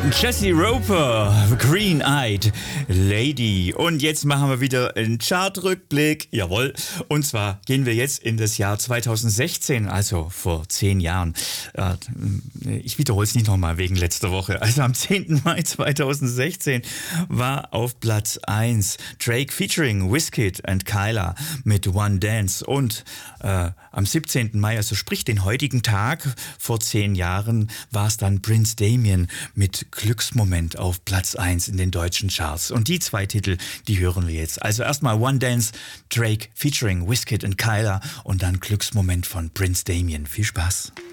Jesse Roper, Green Eyed Lady. Und jetzt machen wir wieder einen Chartrückblick. Jawohl. Und zwar gehen wir jetzt in das Jahr 2016, also vor 10 Jahren. Ich wiederhole es nicht nochmal wegen letzter Woche. Also am 10. Mai 2016 war auf Platz 1 Drake featuring Wizkid and Kyla mit One Dance. Und am 17. Mai, also sprich den heutigen Tag, vor 10 Jahren, war es dann Prince Damien mit Glücksmoment auf Platz 1 in den deutschen Charts. Und die 2 Titel, die hören wir jetzt. Also erstmal One Dance, Drake featuring Wizkid and Kyla und dann Glücksmoment von Prince Damien. Viel Spaß.